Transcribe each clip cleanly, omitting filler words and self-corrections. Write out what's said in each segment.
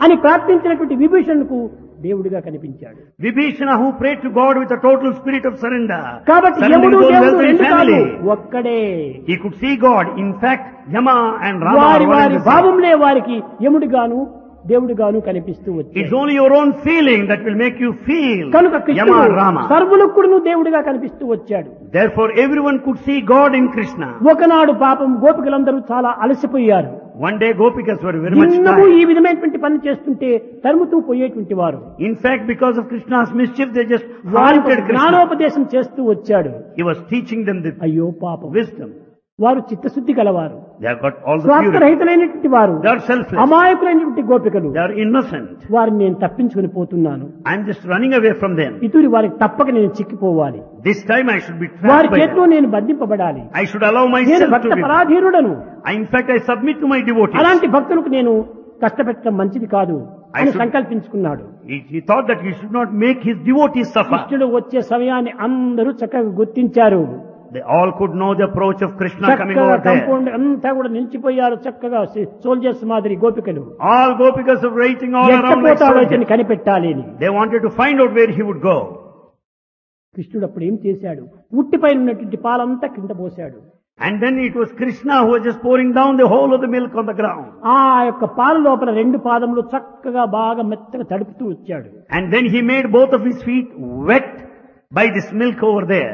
అని ప్రార్థించినటువంటి విభీషణుకు దేవుడిగా కనిపించాడు. Vibhishana, who prayed to God with a total spirit of surrender, కాబట్టి surrendering యముడు his own దేవుడు wealth and రెండు కాదు, family, ఒక్కడే. he could see God. In fact, Yama and Rama వారి are one వారి and the same. భావంలే వారికి యముడిగాను దేవుడిగాను కనిపిస్తూ It's వచ్చాడు. only your own feeling that will make you feel కనుక Yama కృష్ణుడు and Rama. సర్వులకు కూడా దేవుడిగా కనిపిస్తూ వచ్చాడు. Therefore, everyone could see God in Krishna. ఒకనాడు పాపం గోపికలందరూ చాలా అలసిపోయారు. One day, Gopikas were very much నిన్నము ఈ tired. విధమైనటువంటి పని చేస్తుంటే తరుముతూ పోయేటువంటి వారు In fact, because of Krishna's mischief, they just వారికి haunted Krishna. జ్ఞానోపదేశం చేస్తూ వచ్చాడు. He was teaching them the అయ్యో పాపం, wisdom. వారు చిత్తశుద్ధి గలవారు, They have got all the purity. స్వార్థరహితులైనటువంటి వారు, They are selfless. అమాయకులైనటువంటి గోపికలు. They are innocent. వారిని నేను తప్పించుకుని పోతున్నాను. I'm just running away from them. ఇతూరి వారికి తప్పక నేను చిక్కిపోవాలి. This time I should be వారి trapped by చేతిలో them. నేను బంధింపబడాలి. I should allow నేను myself Bhakta to be. పరాధీనుడను. In fact, I submit to my devotees. అలాంటి భక్తులకు నేను కష్టపెట్టడం మంచిది కాదు అని should- సంకల్పించుకున్నాడు. He thought that he should not make his devotees suffer. కృష్ణుడు వచ్చే సమయాన్ని అందరూ చక్కగా గుర్తించారు. They all could know the approach of Krishna coming చక్కగా over there. కంపౌండ్ అంతా కూడా నిలిచిపోయారు. చక్కగా సోల్జర్స్ మాదిరి గోపికలు. All Gopikas are waiting all around like ఎట్టపోతాడో soldiers. ఇతన్ని కనిపెట్టాలి అని. They wanted to find out where he would go. కృష్ణుడు అప్పుడు ఏం చేశాడు? ఉట్టిపైన ఉన్నటువంటి పాలంతా కింద పోశాడు. And then it was Krishna who was just pouring down the whole of the milk on the ground. ఆ యొక్క పాల లోపల రెండు పాదములు చక్కగా బాగా మెత్తగా తడుపుతూ వచ్చాడు. And then he made both of his feet wet by this milk over there.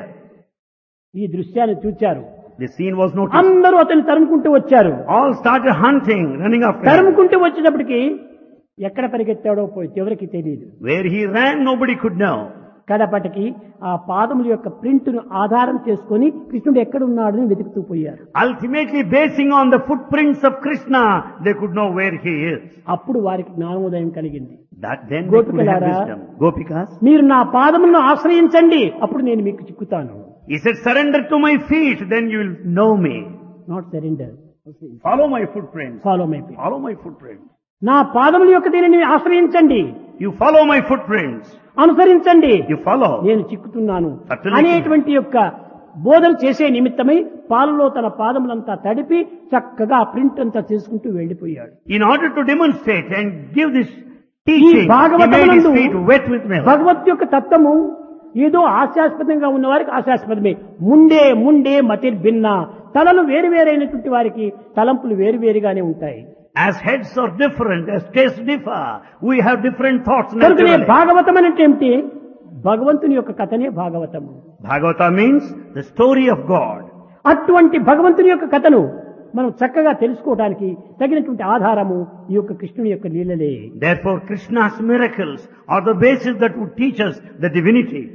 ఈ దృశ్యాన్ని చూచారు. The scene was noticed. అందరూ అతన్ని తరుముకుంటూ వచ్చారు. All started hunting, running after him. తరుముకుంటూ వచ్చేటప్పటికి ఎక్కడ పరిగెత్తాడో పోయి ఎవరికి తెలియదు. Where he ran, nobody could know. కడపటికి ఆ పాదముల యొక్క ప్రింట్ ను ఆధారం చేసుకుని కృష్ణుడు ఎక్కడ ఉన్నాడని వెతుకుతూ పోయారు. Ultimately, basing on the footprints of Krishna, they could know where he is. అప్పుడు వారికి జ్ఞానోదయం కలిగింది. That then they could have గోపికలారా, wisdom. Gopikas, మీరు నా పాదములను ఆశ్రయించండి, అప్పుడు నేను మీకు చిక్కుతాను. he said, surrender to my feet, then you will know me. Not surrender, Follow my footprints. Follow my feet. Follow my footprints. నా పాదముల యొక్క దీనిని ఆశ్రయించండి, You follow my footprints. అనుసరించండి, You follow. నేను చిక్కుతున్నాను Certainly. అనేటువంటి యొక్క బోధన చేసే నిమిత్తమై పాలలో తన పాదములంతా తడిపి చక్కగా ఆ ప్రింట్ అంతా చేసుకుంటూ వెళ్లిపోయాడు. In order to demonstrate and give this ఈ teaching, he made his భాగవతమునందు feet wet with milk. భగవత్ యొక్క తత్వము ఏదో హాస్యాస్పదంగా ఉన్న వారికి హాస్యాస్పదమే. ముండే మతిర్ భిన్న, తలలు వేరువేరైనటువంటి వారికి తలంపులు వేరువేరుగానే ఉంటాయి. As heads are different, as tastes differ, we have different thoughts కనుకనే naturally. భాగవతం అంటే ఏమిటి? భగవంతుని యొక్క కథనే భాగవతము. Bhagavata means the story of God. అటువంటి భగవంతుని యొక్క కథను మనం చక్కగా తెలుసుకోవడానికి తగినటువంటి ఆధారము ఈ యొక్క కృష్ణుని యొక్క లీలలే. Therefore, Krishna's miracles are the basis that would teach us the divinity.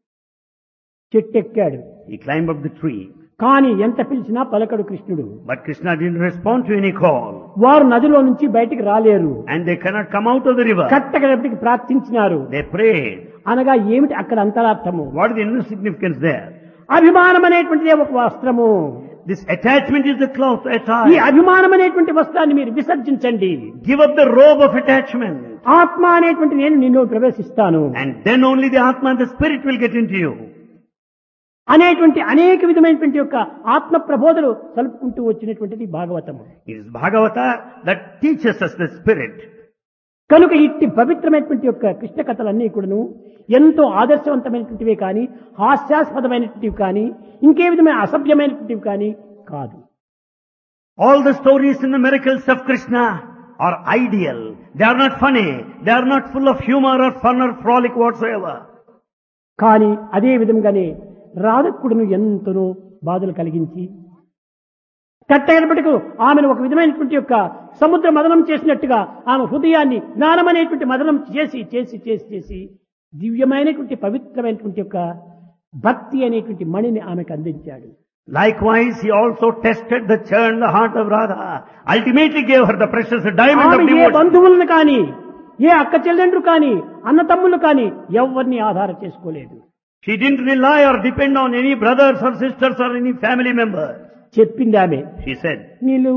చెట్టెక్కాడు, He climbed up the tree, కానీ ఎంత పిలిచినా పలకడు కృష్ణుడు. but Krishna didn't respond to any call. వారు నదిలో నుంచి బయటికి రాలేరు. And they cannot come out of the river. కట్టగడపటికి ప్రార్థించినారు. They prayed. అనగా ఏమిటి అక్కడ అంతరార్థము? What is the inner significance there? అభిమానం అనేటువంటిదే ఒక వస్త్రము. This attachment is the cloth ఈ attire. అభిమానం అనేటువంటి వస్త్రాన్ని మీరు విసర్జించండి. Give up the robe of attachment. ఆత్మ అనేటువంటి నేను నిన్ను ప్రవేశిస్తాను And then only the Atma and the Spirit will get into you. అనేటువంటి అనేక విధమైనటువంటి యొక్క ఆత్మ ప్రబోధలు కలుపుకుంటూ వచ్చినటువంటిది భాగవతము. It is Bhagavata that teaches us the Spirit. కనుక ఇట్టి పవిత్రమైనటువంటి యొక్క కృష్ణ కథలన్నీ కూడాను ఎంతో ఆదర్శవంతమైనటువంటివే కానీ హాస్యాస్పదమైనటువంటివి కానీ ఇంకే విధమైన అసభ్యమైనటువంటివి కానీ కాదు. All the stories in the miracles of Krishna are ideal. They are not funny. They are not full of humor or fun or frolic whatsoever. కానీ అదే విధంగానే రాధకుడును ఎంతనో బాధలు కలిగించి కట్టగడపటికు ఆమెను ఒక విధమైనటువంటి యొక్క సముద్ర మదనం చేసినట్టుగా ఆమె హృదయాన్ని జ్ఞానం అనేటువంటి మదనం చేసి చేసి చేసి చేసి దివ్యమైనటువంటి పవిత్రమైనటువంటి యొక్క భక్తి అనేటువంటి మణిని ఆమెకు అందించాడు. Likewise, he also tested the churn, the heart of Radha. Ultimately gave her the precious diamond of ఆమె ఏ devotion. బంధువులను కానీ ఏ అక్క చెల్లెండ్రు కానీ అన్న తమ్ముళ్ళు కానీ ఎవరిని ఆధారం చేసుకోలేదు. She didn't rely or depend on any brothers or sisters or any family members. చెప్పింది ఆమె, She said, నీళ్ళు